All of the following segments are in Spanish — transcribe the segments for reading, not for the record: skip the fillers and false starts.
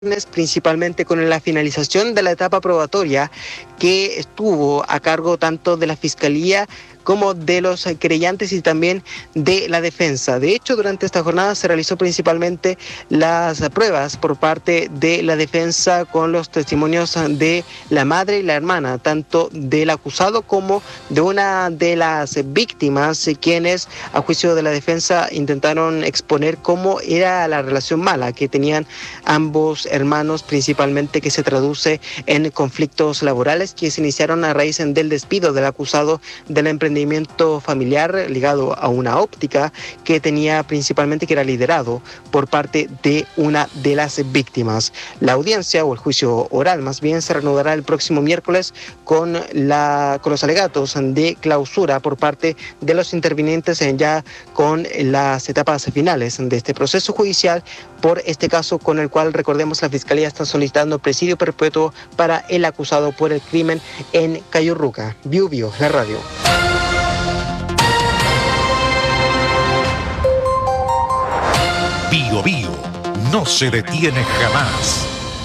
principalmente con la finalización de la etapa probatoria que estuvo a cargo tanto de la Fiscalía como de los querellantes y también de la defensa. De hecho, durante esta jornada se realizó principalmente las pruebas por parte de la defensa con los testimonios de la madre y la hermana, tanto del acusado como de una de las víctimas, quienes a juicio de la defensa intentaron exponer cómo era la relación mala que tenían ambos hermanos, principalmente que se traduce en conflictos laborales que se iniciaron a raíz del despido del acusado del emprendimiento familiar ligado a una óptica que tenía principalmente, que era liderado por parte de una de las víctimas. La audiencia o el juicio oral más bien se reanudará el próximo miércoles con los alegatos de clausura por parte de los intervinientes ya con las etapas finales de este proceso judicial por este caso con el cual, recordemos, la Fiscalía está solicitando presidio perpetuo para el acusado por el crimen en Cayurruca. Biobío, la radio. Biobío no se detiene jamás.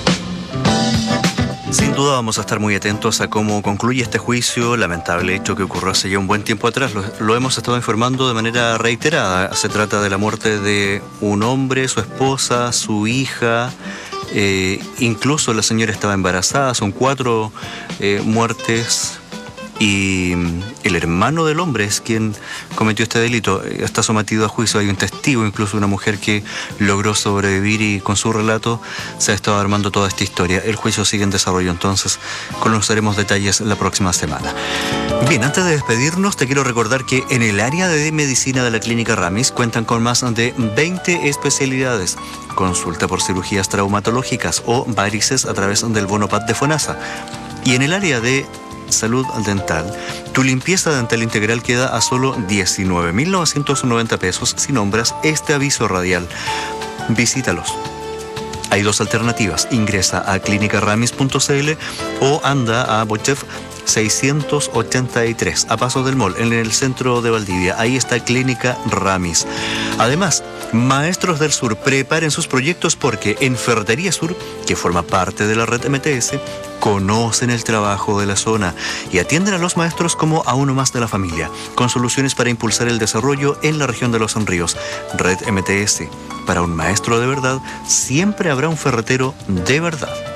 Sin duda vamos a estar muy atentos a cómo concluye este juicio, lamentable hecho que ocurrió hace ya un buen tiempo atrás. Lo hemos estado informando de manera reiterada. Se trata de la muerte de un hombre, su esposa, su hija, incluso la señora estaba embarazada. Son 4 muertes. Y el hermano del hombre es quien cometió este delito. Está sometido a juicio. Hay un testigo, incluso una mujer que logró sobrevivir, y con su relato se ha estado armando toda esta historia. El juicio sigue en desarrollo, entonces conoceremos detalles la próxima semana. Bien, antes de despedirnos, te quiero recordar que en el área de medicina de la Clínica Ramis cuentan con más de 20 especialidades. Consulta por cirugías traumatológicas o varices a través del Bonopad de FONASA. Y en el área de salud dental, tu limpieza dental integral queda a solo 19.990 pesos si nombras este aviso radial. Visítalos. Hay 2 alternativas. Ingresa a clinicaramis.cl o anda a Bochef 683, a Paso del Mall, en el centro de Valdivia. Ahí está Clínica Ramis. Además, Maestros del Sur, preparen sus proyectos porque en Ferretería Sur, que forma parte de la red MTS, conocen el trabajo de la zona y atienden a los maestros como a uno más de la familia, con soluciones para impulsar el desarrollo en la región de Los Ríos. Red MTS. Para un maestro de verdad, siempre habrá un ferretero de verdad.